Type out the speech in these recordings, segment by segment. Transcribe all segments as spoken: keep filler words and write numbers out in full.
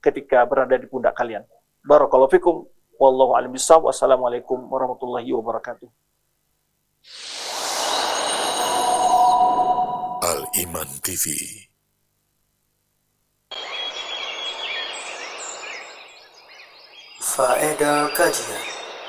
ketika berada di pundak kalian. Barakallahu fikum. Wallahu a'lam bishawab. Wassalamualaikum warahmatullahi wabarakatuh. Al-Iman T V. Faedah kajian.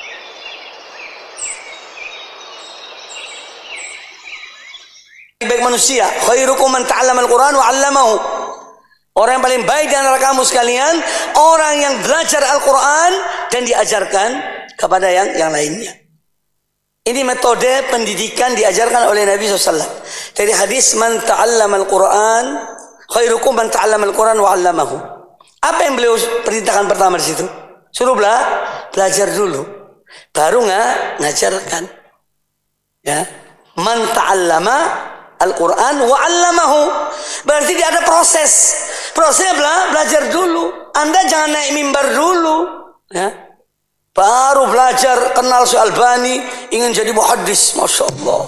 Baik manusia, khairukum man ta'allama al-Quran wa 'allamahu. Orang yang paling baik di antara kamu sekalian, orang yang belajar Al-Quran dan diajarkan kepada yang yang lainnya. Ini metode pendidikan diajarkan oleh Nabi shallallahu alaihi wasallam. Dari hadis man ta'allama al-Quran, khairukum man ta'allama al-Quran wa 'allamahu. Apa yang beliau perintahkan pertama di situ? Suruh bela, belajar dulu, baru nggak ngajarkan. Ya, man ta'allama Al-Quran wa 'allamahu. Berarti dia ada proses. Prosesnya bela, belajar dulu. Anda jangan naik mimbar dulu, ya. Baru belajar kenal Syekh Albani, ingin jadi muhaddis, masya Allah.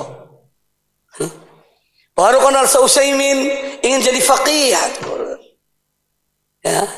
Baru kenal Syekh Utsaimin, ingin jadi faqih. Ya.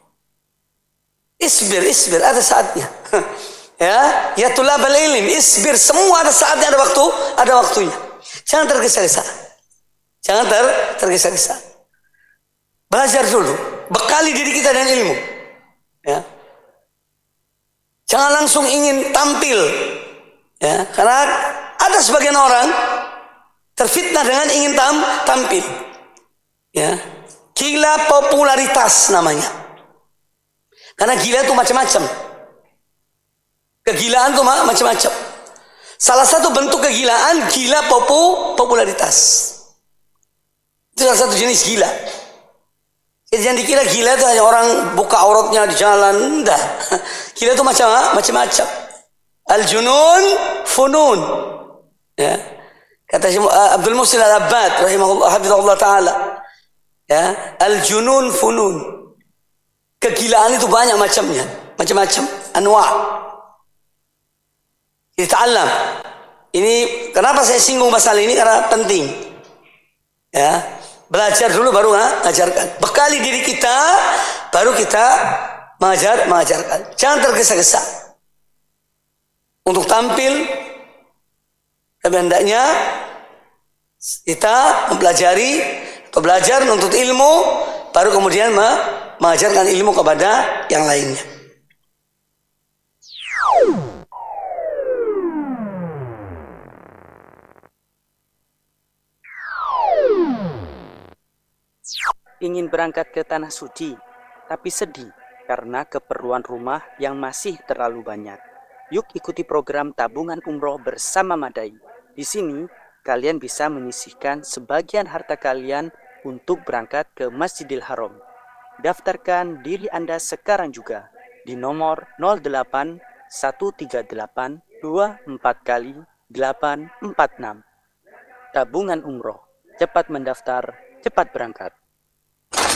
Isbir, isbir, ada saatnya. Ya, ya tulabal ilm, isbir, semua ada saatnya, ada waktu, ada waktunya. Jangan tergesa-gesa. Jangan ter tergesa-gesa. Belajar dulu, bekali diri kita dengan ilmu. Ya. Jangan langsung ingin tampil. Ya, karena ada sebagian orang terfitnah dengan ingin tam tampil. Ya. Gila popularitas namanya. Karena gila itu macam-macam. Kegilaan itu macam-macam. Salah satu bentuk kegilaan, gila popu, popularitas. Itu salah satu jenis gila. Jadi jangan dikira gila itu hanya orang buka auratnya di jalan. Enggak. Gila itu macam macam-macam. Al-junun funun. Ya. Kata Abdul Muhsin Al-Abbad rahimahullah hafizahullah taala. Ya, al-junun funun. Kegilaan itu banyak macamnya, macam-macam, anwa'. Jadi ta'allam. Ini kenapa saya singgung masalah ini, karena penting. Ya, belajar dulu baru ngajarkan. Bekali diri kita, baru kita mengajar, mengajarkan. Jangan tergesa-gesa untuk tampil. Tapi hendaknya kita mempelajari atau belajar menuntut ilmu, baru kemudian mengajarkan ilmu kepada yang lainnya. Ingin berangkat ke Tanah Suci, tapi sedih karena keperluan rumah yang masih terlalu banyak. Yuk ikuti program tabungan umroh bersama Madai. Di sini, kalian bisa menyisihkan sebagian harta kalian untuk berangkat ke Masjidil Haram. Daftarkan diri Anda sekarang juga di nomor nol delapan satu tiga delapan dua empat kali delapan empat enam. Tabungan umroh, cepat mendaftar, cepat berangkat.